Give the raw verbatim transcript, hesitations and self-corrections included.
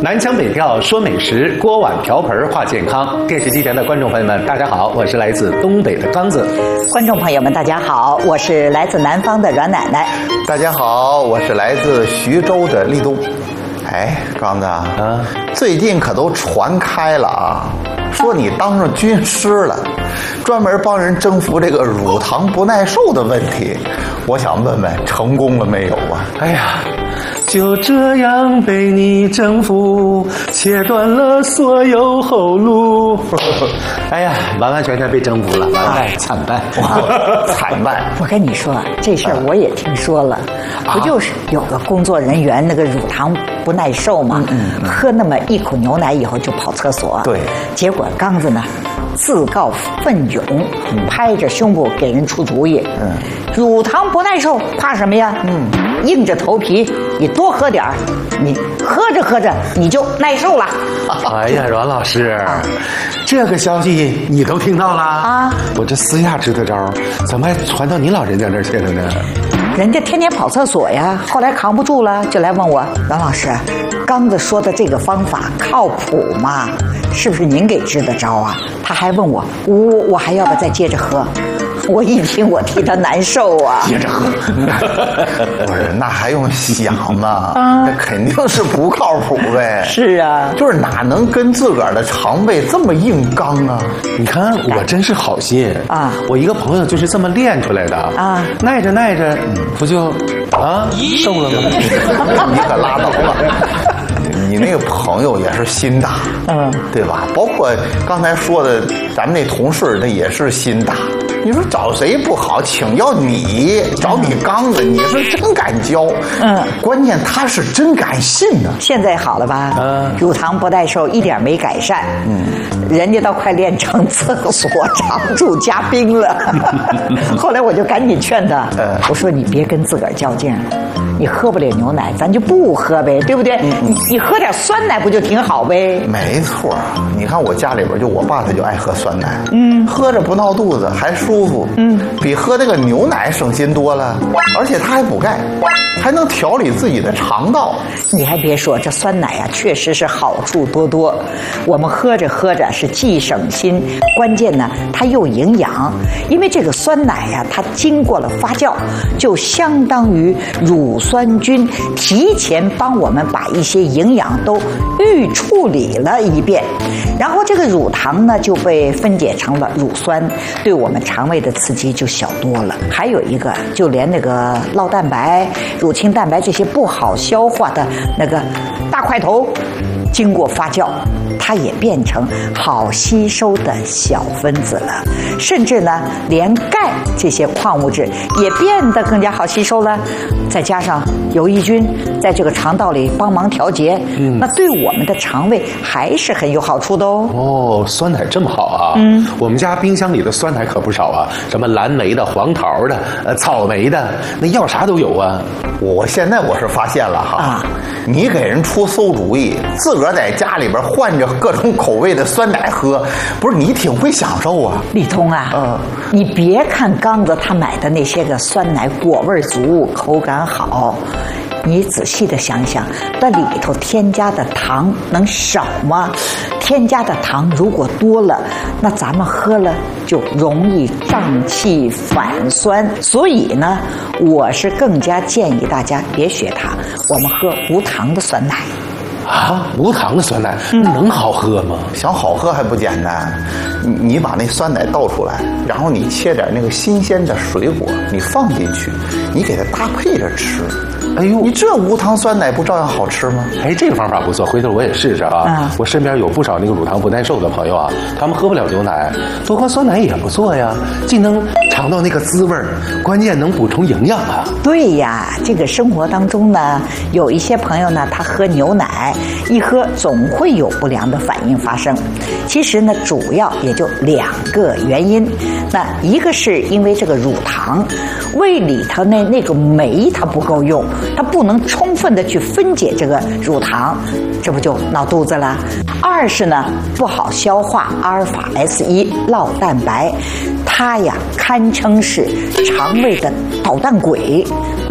南腔北调说美食，锅碗瓢盆话健康。电视机前的观众朋友们，大家好，我是来自东北的刚子。 观众朋友们，大家好，我是来自南方的阮奶奶。 大家好，我是来自徐州的立冬。哎，刚子啊，最近可都传开了啊，说你当上军师了，专门帮人征服这个乳糖不耐受的问题。我想问问，成功了没有啊？ 哎呀，就这样被你征服，切断了所有后路。哎呀，完完全全被征服了，完败惨败， 惨败！ 我跟你说，这事儿我也听说了，不就是有个工作人员那个乳糖不耐受吗？嗯嗯、喝那么一口牛奶以后就跑厕所。 对， 结果刚子呢自告奋勇，嗯、拍着胸脯给人出主意。嗯，乳糖不耐受怕什么呀？嗯，硬着头皮，你多喝点儿，你喝着喝着你就耐受了。 哎呀，阮老师，啊、这个消息你都听到了啊？我这私下支的招，怎么还传到您老人家这儿去了呢？ 人家天天跑厕所呀，后来扛不住了，就来问我，阮老师，刚子说的这个方法靠谱吗？是不是您给支的招啊？他还问我，我我还要不要再接着喝？我一听，我替他难受啊！ 接着喝， 不是那还用想吗？啊，那肯定是不靠谱呗。 是啊， 就是哪能跟自个儿的肠胃这么硬刚啊？ 你看我真是好心啊！我一个朋友就是这么练出来的啊，耐着耐着，不就啊瘦了吗？ 你可拉倒吧！你那个朋友也是心大，嗯，对吧？包括刚才说的，咱们那同事那也是心大。你说找谁不好，请要你，找你刚子，你是真敢教，嗯，关键他是真敢信呢。 现在好了吧？嗯，乳糖不耐受一点没改善，嗯，人家都快练成厕所常驻嘉宾了。后来我就赶紧劝他，我说你别跟自个儿较劲了。你喝不了牛奶，咱就不喝呗，对不对？嗯、你你喝点酸奶不就挺好呗？ 没错，你看我家里边就我爸他就爱喝酸奶，嗯，喝着不闹肚子还舒服，嗯，比喝这个牛奶省心多了，而且它还补钙，还能调理自己的肠道。 你还别说，这酸奶啊确实是好处多多。我们喝着喝着是既省心，关键呢它又营养，因为这个酸奶呀、啊，它经过了发酵，就相当于乳酸菌提前帮我们把一些营养都预处理了一遍，然后这个乳糖呢就被分解成了乳酸，对我们肠胃的刺激就小多了。还有一个，就连那个酪蛋白、乳清蛋白这些不好消化的那个大块头，经过发酵，它也变成好吸收的小分子了，甚至呢，连钙这些矿物质也变得更加好吸收了。再加上有益菌在这个肠道里帮忙调节，嗯，那对我们的肠胃还是很有好处的哦。 哦，酸奶这么好啊！嗯，我们家冰箱里的酸奶可不少啊，什么蓝莓的、黄桃的、呃草莓的，那要啥都有啊。 我现在我是发现了哈，啊，你给人出馊主意，自个儿在家里边换着各种口味的酸奶喝，不是你挺会享受啊？ 立通啊，嗯，你别看刚子他买的那些个酸奶果味足，口感好，你仔细的想想，那里头添加的糖能少吗？添加的糖如果多了，那咱们喝了就容易胀气反酸。所以呢，我是更加建议大家别学它，我们喝无糖的酸奶。 啊，无糖的酸奶，嗯、能好喝吗？ 想好喝还不简单，你你把那酸奶倒出来，然后你切点那个新鲜的水果，你放进去，你给它搭配着吃。哎呦，你这无糖酸奶不照样好吃吗？ 哎，这个方法不错，回头我也试试啊。嗯、我身边有不少那个乳糖不耐受的朋友啊，他们喝不了牛奶，多喝酸奶也不错呀，既能尝到那个滋味儿，关键能补充营养啊。 对呀，这个生活当中呢，有一些朋友呢，他喝牛奶，一喝总会有不良的反应发生。其实呢，主要也就两个原因。那一个是因为这个乳糖，胃里头那那种酶它不够用，它不能充分的去分解这个乳糖，这不就闹肚子了。二是呢，不好消化阿尔法 S 一 酪蛋白，它呀堪称是肠胃的捣蛋鬼。